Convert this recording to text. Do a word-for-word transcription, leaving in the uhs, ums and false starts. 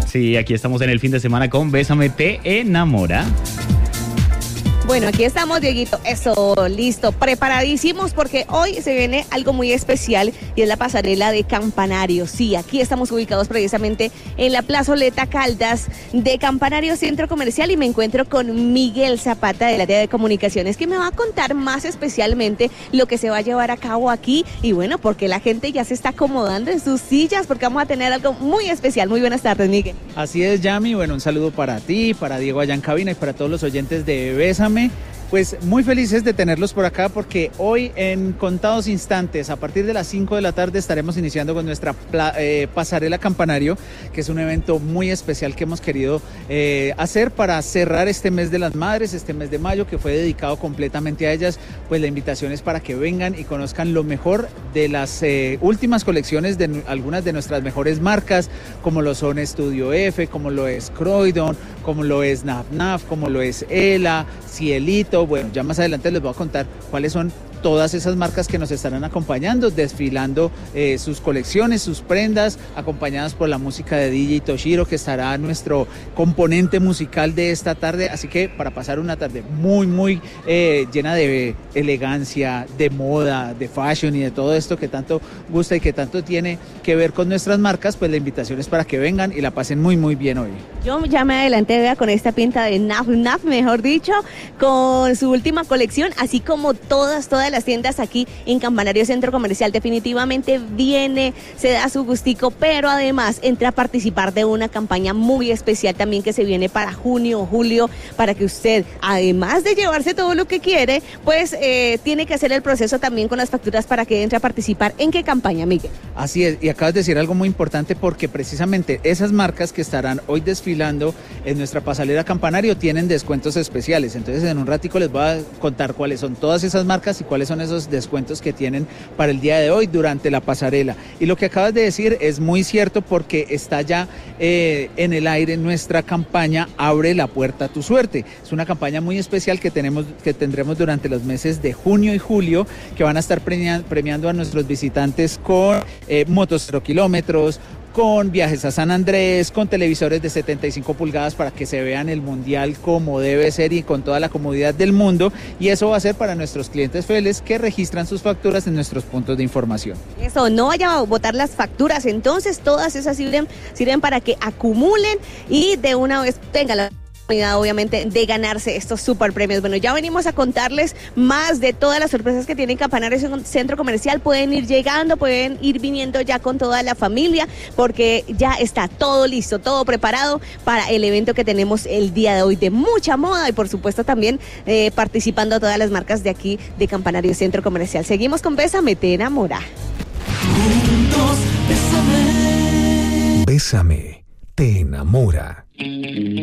Sí, aquí estamos en el fin de semana con Bésame Te Enamora. Bueno, aquí estamos, Dieguito. Eso, listo, preparadísimos porque hoy se viene algo muy especial y es la pasarela de Campanario. Sí, aquí estamos ubicados precisamente en la plazoleta Caldas de Campanario Centro Comercial y me encuentro con Miguel Zapata del área de comunicaciones que me va a contar más especialmente lo que se va a llevar a cabo aquí y bueno, porque la gente ya se está acomodando en sus sillas porque vamos a tener algo muy especial. Muy buenas tardes, Miguel. Así es, Yami. Bueno, un saludo para ti, para Diego allá en cabina y para todos los oyentes de Bésame. Pues muy felices de tenerlos por acá porque hoy en contados instantes, a partir de las cinco de la tarde, estaremos iniciando con nuestra eh, pasarela Campanario, que es un evento muy especial que hemos querido eh, hacer para cerrar este mes de las madres, este mes de mayo, que fue dedicado completamente a ellas. Pues la invitación es para que vengan y conozcan lo mejor de las eh, últimas colecciones de algunas de nuestras mejores marcas, como lo son Estudio F, como lo es Croydon, como lo es Naf Naf, como lo es Ela, Cielito. Bueno, ya más adelante les voy a contar cuáles son todas esas marcas que nos estarán acompañando, desfilando eh, sus colecciones, sus prendas, acompañadas por la música de D J Toshiro, que estará nuestro componente musical de esta tarde. Así que para pasar una tarde muy, muy eh, llena de elegancia, de moda, de fashion y de todo esto que tanto gusta y que tanto tiene que ver con nuestras marcas, pues la invitación es para que vengan y la pasen muy, muy bien hoy. Yo ya me adelanté, vea, con esta pinta de Naf Naf, mejor dicho, con su última colección, así como todas, todas las tiendas aquí en Campanario Centro Comercial. Definitivamente viene, se da su gustico, pero además entra a participar de una campaña muy especial también que se viene para junio o julio, para que usted, además de llevarse todo lo que quiere, pues eh, tiene que hacer el proceso también con las facturas para que entre a participar. ¿En qué campaña, Miguel? Así es, y acabas de decir algo muy importante porque precisamente esas marcas que estarán hoy desfilando en nuestra pasarela Campanario tienen descuentos especiales. Entonces en un ratico les voy a contar cuáles son todas esas marcas y cuáles son esos descuentos que tienen para el día de hoy durante la pasarela. Y lo que acabas de decir es muy cierto porque está ya eh, en el aire nuestra campaña Abre la Puerta a tu Suerte. Es una campaña muy especial que tenemos, que tendremos durante los meses de junio y julio, que van a estar premiando, premiando a nuestros visitantes con eh, motos cero kilómetros, con viajes a San Andrés, con televisores de setenta y cinco pulgadas para que se vean el mundial como debe ser y con toda la comodidad del mundo, y eso va a ser para nuestros clientes fieles que registran sus facturas en nuestros puntos de información. Eso, no vaya a botar las facturas, entonces todas esas sirven, sirven para que acumulen y de una vez tengan la obviamente de ganarse estos super premios. Bueno, ya venimos a contarles más de todas las sorpresas que tiene Campanario Centro Comercial. Pueden ir llegando, pueden ir viniendo ya con toda la familia porque ya está todo listo, todo preparado para el evento que tenemos el día de hoy de mucha moda y por supuesto también eh, participando todas las marcas de aquí de Campanario Centro Comercial. Seguimos con Bésame Te Enamora. Juntos, bésame. Bésame Te Enamora.